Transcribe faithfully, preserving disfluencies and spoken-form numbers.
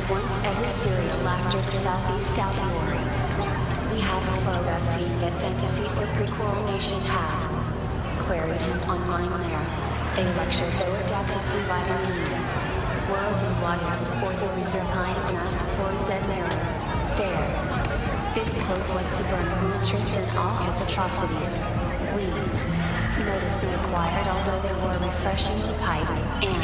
once every serial after the Southeast Allegory. We have a photo scene that fantasy the pre-coronation have. Queried him online there. A lecture though adaptively vitamin E. Worldly water or the reserve kind mass deployed dead mirror. There. Fifth quote was to burn Rule Tristan all his atrocities. We. Notice required although they were refreshingly piped, and